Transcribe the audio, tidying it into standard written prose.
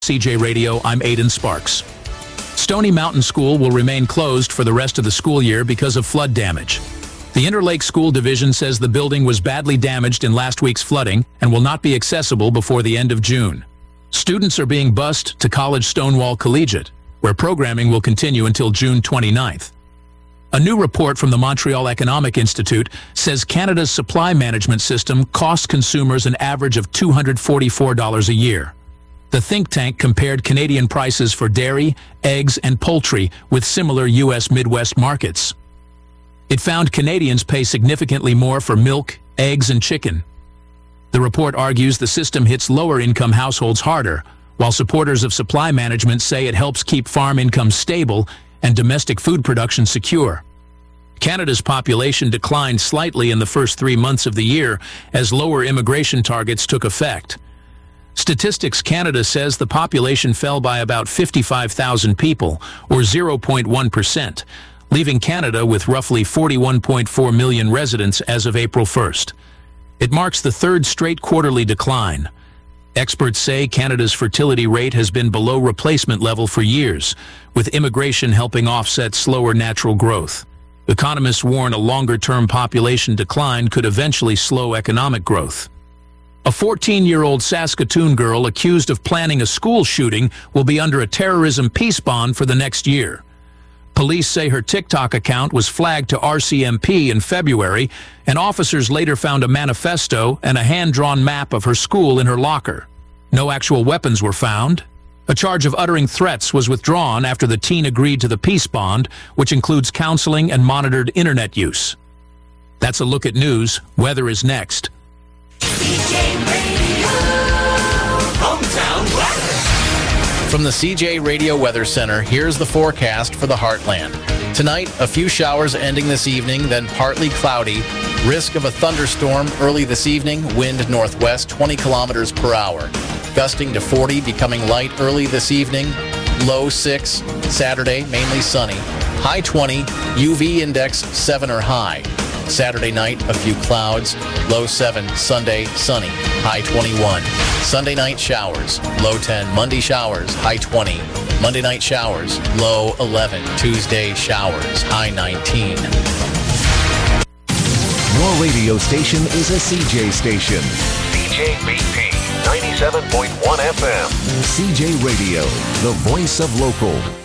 CJ Radio, I'm Aidan Sparks. Stony Mountain School will remain closed for the rest of the school year because of flood damage. The Interlake School Division says the building was badly damaged in last week's flooding and will not be accessible before the end of June. Students are being bused to College Stonewall Collegiate, where programming will continue until June 29th. A new report from the Montreal Economic Institute says Canada's supply management system costs consumers an average of $244 a year. The think tank compared Canadian prices for dairy, eggs, and poultry with similar U.S. Midwest markets. It found Canadians pay significantly more for milk, eggs, and chicken. The report argues the system hits lower-income households harder, while supporters of supply management say it helps keep farm incomes stable and domestic food production secure. Canada's population declined slightly in the first 3 months of the year as lower immigration targets took effect. Statistics Canada says the population fell by about 55,000 people, or 0.1%, leaving Canada with roughly 41.4 million residents as of April 1st. It marks the third straight quarterly decline. Experts say Canada's fertility rate has been below replacement level for years, with immigration helping offset slower natural growth. Economists warn a longer-term population decline could eventually slow economic growth. A 14-year-old Saskatoon girl accused of planning a school shooting will be under a terrorism peace bond for the next year. Police say her TikTok account was flagged to RCMP in February, and officers later found a manifesto and a hand-drawn map of her school in her locker. No actual weapons were found. A charge of uttering threats was withdrawn after the teen agreed to the peace bond, which includes counseling and monitored internet use. That's a look at news. Weather is next. CJ Radio, hometown weather. From the CJ Radio Weather Center, here's the forecast for the Heartland. Tonight, a few showers ending this evening, then partly cloudy. Risk of a thunderstorm early this evening, wind northwest 20 kilometers per hour. Gusting to 40, becoming light early this evening. Low 6, Saturday, mainly sunny. High 20, UV index 7 or high. Saturday night, a few clouds. Low 7, Sunday, sunny. High 21. Sunday night showers. Low 10. Monday showers. High 20. Monday night showers. Low 11. Tuesday showers. High 19. Your radio station is a CJ station. CJBP 97.1 FM. CJ Radio, the voice of local.